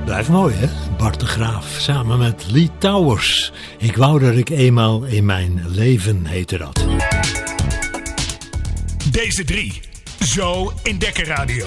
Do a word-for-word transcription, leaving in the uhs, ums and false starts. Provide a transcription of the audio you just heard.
Blijft mooi, hè? Bart de Graaf samen met Lee Towers. Ik wou dat ik eenmaal in mijn leven heette dat. Deze drie, zo in Dekkerradio.